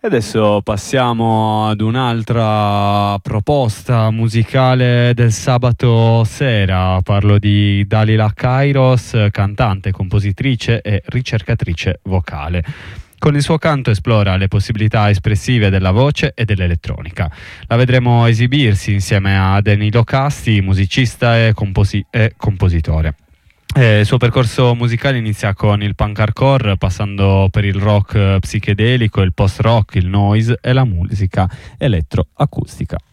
E adesso passiamo ad un'altra proposta musicale del sabato sera. Parlo di Dalila Kairos, cantante, compositrice e ricercatrice vocale. Con il suo canto esplora le possibilità espressive della voce e dell'elettronica. La vedremo esibirsi insieme a Danilo Casti, musicista e compositore. Il suo percorso musicale inizia con il punk hardcore, passando per il rock psichedelico, il post-rock, il noise e la musica elettroacustica.